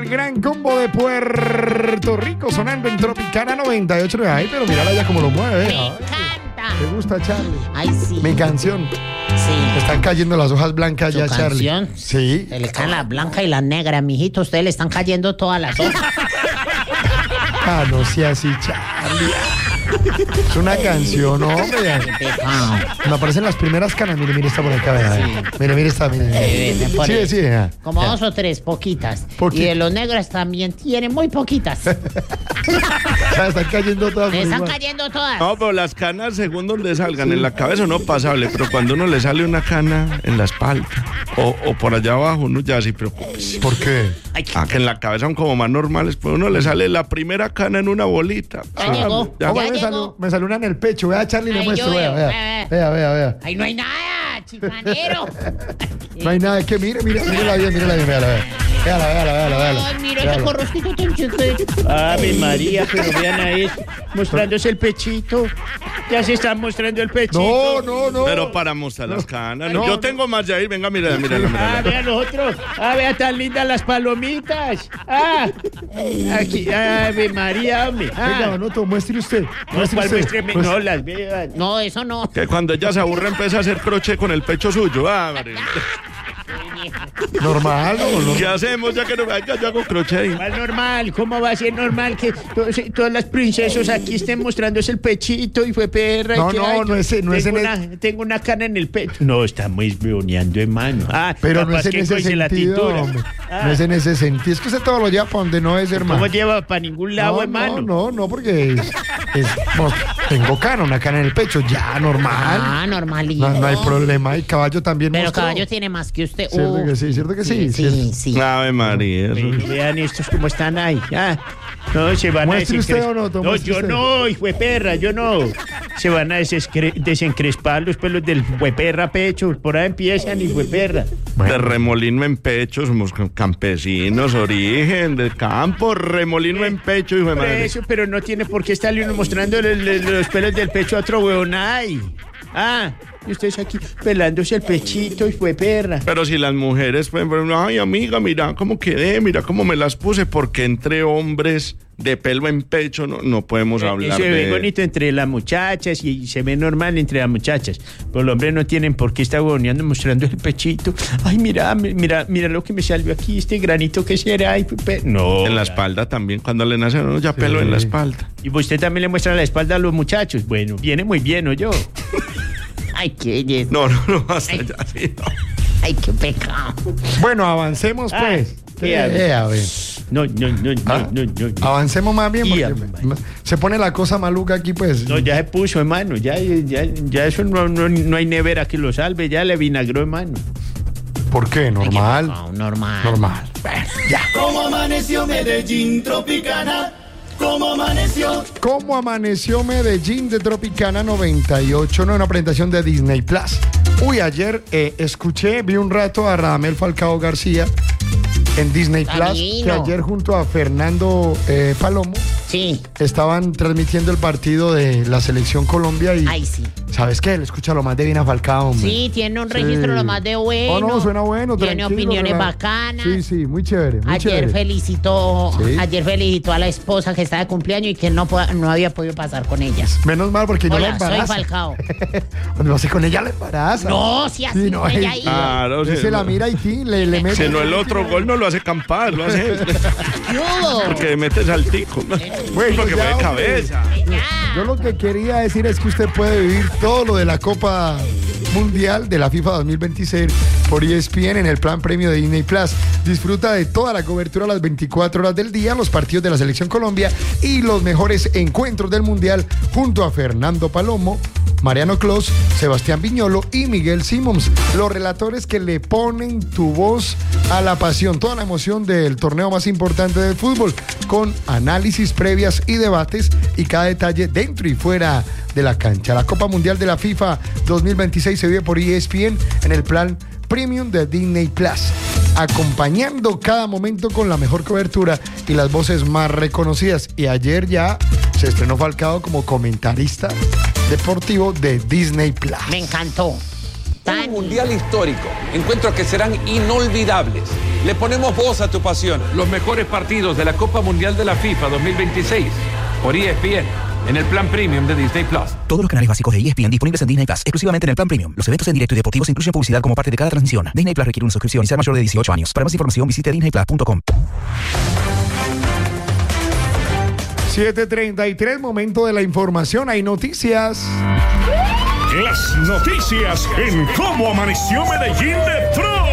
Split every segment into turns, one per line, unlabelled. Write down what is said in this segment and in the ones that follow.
gran combo de Puerto Rico sonando en Tropicana 98. Ay, pero mírala ya como lo mueve.
Me encanta.
¿Te gusta, Charlie?
Ay, sí.
Mi canción.
Sí.
Están cayendo las hojas blancas ya, Charlie.
Canción?
Sí.
Se le caen las blancas y las negras, mijito. Ustedes le están cayendo todas las hojas.
Ah, no sea así, Charlie. Es una canción, hombre. Me aparecen las primeras canas. Mire, esta por acá, vea. Mire esta, mire. Sí.
Como 2 o 3, poquitas. Y de los negros también tienen muy poquitas.
Están cayendo todas.
Me están cayendo todas.
No, pero las canas, según donde salgan, en la cabeza no pasable, pero cuando uno le sale una cana en la espalda o por allá abajo, uno ya sí preocupa.
¿Por qué?
Que en la cabeza son como más normales, pues uno le sale la primera cana en una bolita.
Ya llegó.
Ya.
Me salió una en el pecho. Vea, Charlie, le muestro. Vea.
Ay, no hay nada, chicanero.
No hay nada. Es que mírela bien, véala.
Ay, mira ese corrosquito tan chiquito.
Ave María, pero vean ahí, mostrándose el pechito. Ya se está mostrando el pechito.
No.
Pero para mostrar las canas.
No,
Yo tengo más de ahí. Venga, mira.
Ah, vean los otros. Ah, vean tan lindas las palomitas. Aquí, Ave María, hombre.
Venga, no, muestre usted.
No, las vean.
No, eso no.
Que cuando ella se aburre empieza a hacer crochet con el pecho suyo. María.
Normal, ¿no?
¿Qué hacemos ya que no venga? Yo hago crochet.
¿Cuál normal? ¿Cómo va a ser normal que todas las princesas aquí estén mostrándose el pechito y fue perra? Tengo una cana en el pecho. No, estamos esbioneando, hermano.
Pero no es en ese sentido, hombre. No es en ese sentido. Es que usted todo lo lleva para donde no es, hermano.
¿Cómo lleva para ningún lado, hermano?
No, porque tengo una cana en el pecho, ya, normal.
Normalito.
No hay problema. Y Caballo también
Pero
mostró.
Caballo tiene más que usted.
¿Cierto que sí?
Sí.
Ave María.
Vean estos cómo están ahí. No, se van
¿Muestre
a
usted o no?
No, yo no, hijo de perra, yo no. Se van a desencrespar los pelos del hueperra pecho. Por ahí empiezan, hijo de perra.
De remolino en pecho, somos campesinos, origen del campo, remolino en pecho, hijo de madre.
Eso, pero no tiene por qué estarle uno mostrando los pelos del pecho a otro huevón. Ay. Y ustedes aquí pelándose el pechito y fue perra.
Pero si las mujeres, pues, ay amiga, mira cómo quedé, mira cómo me las puse, porque entre hombres de pelo en pecho no podemos hablar
se ve bonito entre las muchachas y se ve normal entre las muchachas. Pero los hombres no tienen por qué estar huevoneando mostrando el pechito. Ay, mira lo que me salió aquí, este granito que será. No.
En la espalda también, cuando le nace uno ya pelo en la espalda.
¿Y usted también le muestra la espalda a los muchachos? Bueno, viene muy bien, ¿o yo?
Ay, qué belleza.
No, hasta allá sí, no.
Ay, qué pecado.
Bueno, avancemos pues. A ver.
No.
Avancemos más bien porque se pone la cosa maluca aquí, pues.
No, ya se puso, hermano. Ya eso no hay nevera que lo salve. Ya le vinagró, hermano.
¿Por qué? Normal.
Normal.
Bueno, ya.
¿Cómo amaneció Medellín Tropicana? ¿Cómo
amaneció Medellín de Tropicana 98? Una presentación de Disney Plus. Ayer vi un rato a Radamel Falcao García en Disney Plus, que ayer junto a Fernando Palomo estaban transmitiendo el partido de la Selección Colombia y ¿sabes qué? Le escucha lo más de bien a Falcao, hombre.
Sí, tiene un registro lo más de bueno.
No, suena bueno.
Tiene opiniones bacanas.
Sí, muy chévere.
Ayer felicitó a la esposa que está de cumpleaños y que no había podido pasar con ella.
Menos mal porque no la embaraza.
Soy Falcao.
Cuando lo hace con ella la embaraza.
No, si así no, ella ahí.
Claro,
se la mira y le mete.
Si no el otro gol no lo hace campar, lo hace porque mete saltico.
Bueno,
porque fue de cabeza.
Yo lo que quería decir es que usted puede vivir todo lo de la Copa Mundial de la FIFA 2026 por ESPN en el plan premio de Disney Plus. Disfruta de toda la cobertura a las 24 horas del día, los partidos de la Selección Colombia y los mejores encuentros del Mundial junto a Fernando Palomo, Mariano Clos, Sebastián Viñolo y Miguel Simons, los relatores que le ponen tu voz a la pasión, toda la emoción del torneo más importante del fútbol, con análisis previas y debates y cada detalle dentro y fuera de la cancha. La Copa Mundial de la FIFA 2026 se vive por ESPN en el plan Premium de Disney Plus, acompañando cada momento con la mejor cobertura y las voces más reconocidas. Y ayer ya se estrenó Falcao como comentarista deportivo de Disney Plus.
Me encantó.
Un mundial histórico, encuentros que serán inolvidables. Le ponemos voz a tu pasión.
Los mejores partidos de la Copa Mundial de la FIFA 2026 por ESPN en el plan premium de Disney Plus.
Todos los canales básicos de ESPN disponibles en Disney Plus, exclusivamente en el plan premium. Los eventos en directo y deportivos incluyen publicidad como parte de cada transmisión. Disney Plus requiere una suscripción y ser mayor de 18 años. Para más información visite disneyplus.com.
7:33, momento de la información. Hay noticias.
Las noticias en Cómo Amaneció Medellín de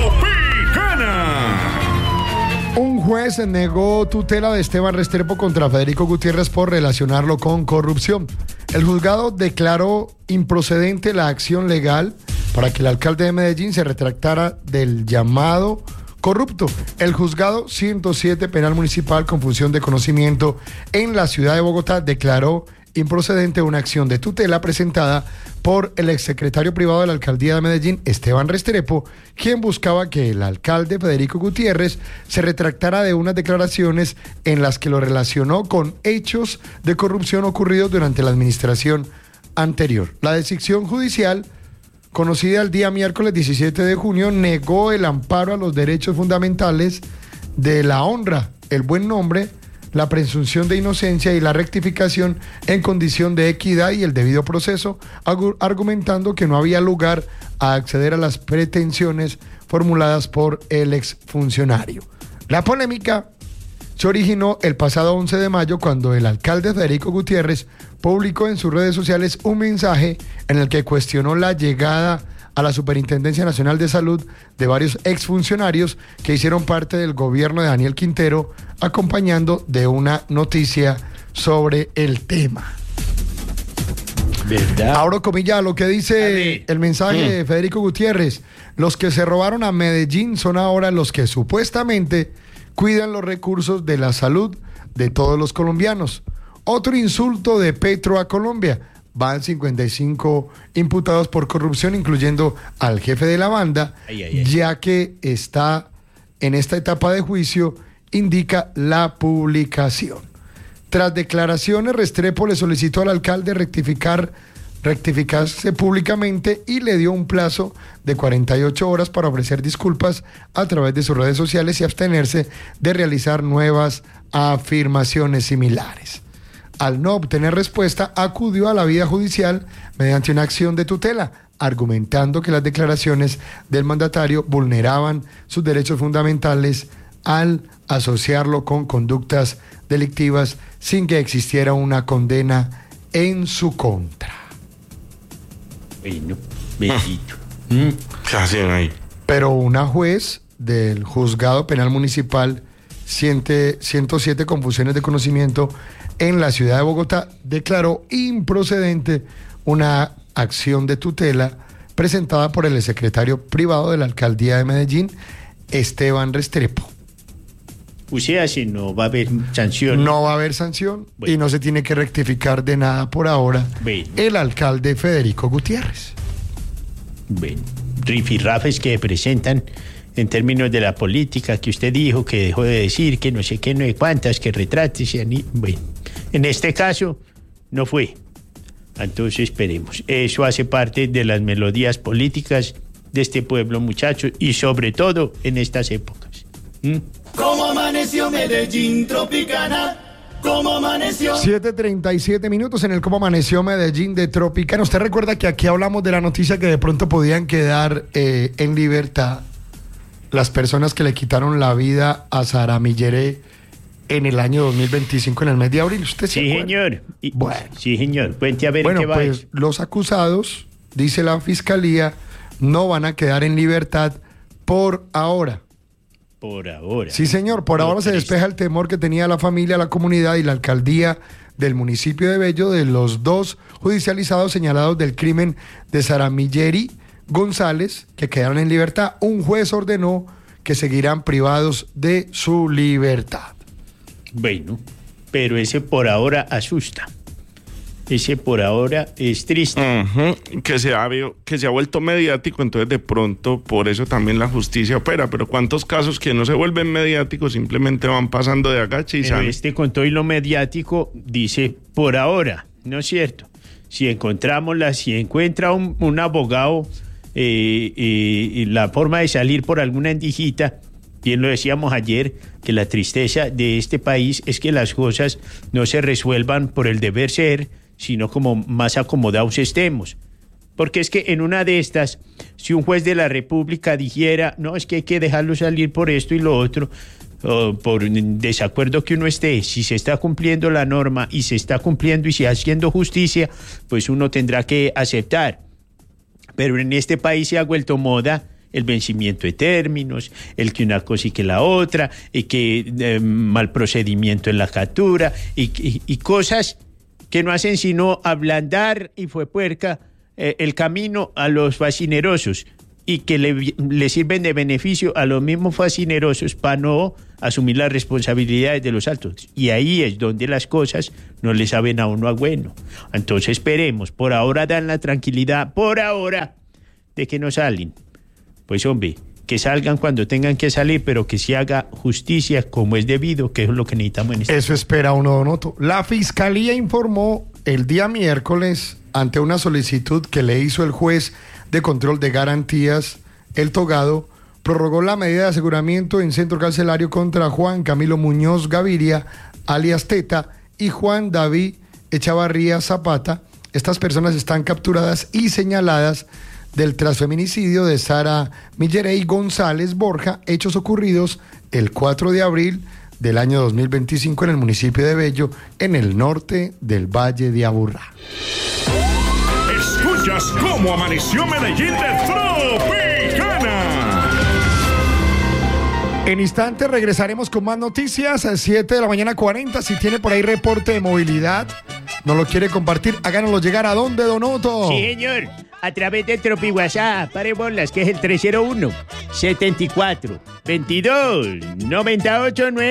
Tropicana.
Un juez negó tutela de Esteban Restrepo contra Federico Gutiérrez por relacionarlo con corrupción. El juzgado declaró improcedente la acción legal para que el alcalde de Medellín se retractara del llamado corrupto. El juzgado 107 Penal Municipal con función de conocimiento en la ciudad de Bogotá declaró improcedente una acción de tutela presentada por el exsecretario privado de la alcaldía de Medellín, Esteban Restrepo, quien buscaba que el alcalde Federico Gutiérrez se retractara de unas declaraciones en las que lo relacionó con hechos de corrupción ocurridos durante la administración anterior. La decisión judicial, conocida el día miércoles 17 de junio, negó el amparo a los derechos fundamentales de la honra, el buen nombre, la presunción de inocencia y la rectificación en condición de equidad y el debido proceso, argumentando que no había lugar a acceder a las pretensiones formuladas por el exfuncionario. La polémica se originó el pasado 11 de mayo cuando el alcalde Federico Gutiérrez publicó en sus redes sociales un mensaje en el que cuestionó la llegada a la Superintendencia Nacional de Salud de varios exfuncionarios que hicieron parte del gobierno de Daniel Quintero, acompañando de una noticia sobre el tema.
¿Verdad?
Abro comillas lo que dice el mensaje de Federico Gutiérrez. Los que se robaron a Medellín son ahora los que supuestamente cuidan los recursos de la salud de todos los colombianos. Otro insulto de Petro a Colombia. Van 55 imputados por corrupción, incluyendo al jefe de la banda, ya que está en esta etapa de juicio, indica la publicación. Tras declaraciones, Restrepo le solicitó al alcalde rectificarse públicamente y le dio un plazo de 48 horas para ofrecer disculpas a través de sus redes sociales y abstenerse de realizar nuevas afirmaciones similares. Al no obtener respuesta, acudió a la vía judicial mediante una acción de tutela, argumentando que las declaraciones del mandatario vulneraban sus derechos fundamentales al asociarlo con conductas delictivas sin que existiera una condena en su contra.
Bueno, besito.
¿Qué hacen ahí?
Pero una juez del Juzgado Penal Municipal 107 con funciones de conocimiento en la ciudad de Bogotá declaró improcedente una acción de tutela presentada por el secretario privado de la alcaldía de Medellín, Esteban Restrepo.
O sea, si no va a haber sanción.
No va a haber sanción y no se tiene que rectificar de nada por ahora el alcalde Federico Gutiérrez.
Bueno, rifirrafes que presentan en términos de la política que usted dijo, que dejó de decir, que no sé qué, no sé cuántas, que retrates. Bueno, en este caso no fue. Entonces esperemos. Eso hace parte de las melodías políticas de este pueblo, muchachos, y sobre todo en estas épocas.
¿Cómo amaneció Medellín Tropicana? ¿Cómo amaneció?
7:37 minutos en el Cómo Amaneció Medellín de Tropicana. Usted recuerda que aquí hablamos de la noticia que de pronto podían quedar en libertad las personas que le quitaron la vida a Sara Milleré en el año 2025, en el mes de abril. ¿Usted se acuerda?
Señor.
Bueno.
Sí, señor. Cuente a ver
bueno,
qué va.
Pues los acusados, dice la fiscalía, no van a quedar en libertad por ahora.
Por ahora.
Sí, señor. Por ahora se despeja el temor que tenía la familia, la comunidad y la alcaldía del municipio de Bello de los dos judicializados señalados del crimen de Sara Milleré González, que quedaron en libertad. Un juez ordenó que seguirán privados de su libertad.
Bueno, pero ese por ahora asusta. Ese por ahora es triste.
Que se ha vuelto mediático, entonces de pronto por eso también la justicia opera. Pero ¿cuántos casos que no se vuelven mediáticos simplemente van pasando de agache y
pero
salen?
Este con todo y lo mediático dice por ahora, ¿no es cierto? Si encuentra un abogado y la forma de salir por alguna endijita, Bien lo decíamos ayer, que la tristeza de este país es que las cosas no se resuelvan por el deber ser, sino como más acomodados estemos. Porque es que en una de estas, si un juez de la República dijera, no, es que hay que dejarlo salir por esto y lo otro, por desacuerdo que uno esté, si se está cumpliendo la norma y se está cumpliendo y se está haciendo justicia, pues uno tendrá que aceptar. Pero en este país se ha vuelto moda el vencimiento de términos, el que una cosa y que la otra, y que mal procedimiento en la captura, y cosas que no hacen sino ablandar, y fue puerca, el camino a los fascinerosos, y que le sirven de beneficio a los mismos fascinerosos para no asumir las responsabilidades de los altos. Y ahí es donde las cosas no le saben a uno a bueno. Entonces esperemos, por ahora dan la tranquilidad, por ahora, de que no salen. Pues hombre, que salgan cuando tengan que salir, pero que se haga justicia como es debido, que es lo que necesitamos en este.
Eso espera uno, Donoto. La Fiscalía informó el día miércoles, ante una solicitud que le hizo el juez de control de garantías, El Togado, prorrogó la medida de aseguramiento en centro carcelario contra Juan Camilo Muñoz Gaviria, alias Teta, y Juan David Echavarría Zapata. Estas personas están capturadas y señaladas del transfeminicidio de Sara Millerey González Borja, hechos ocurridos el 4 de abril del año 2025 en el municipio de Bello, en el norte del Valle de Aburrá.
Escuchas cómo amaneció Medellín de Tropicana.
En instantes regresaremos con más noticias a 7 de la mañana 40. Si tiene por ahí reporte de movilidad, no lo quiere compartir, háganoslo llegar. ¿A dónde, Donoto?
Sí, señor. A través del Tropi WhatsApp, pare bolas, que es el 301-74-22-98-9.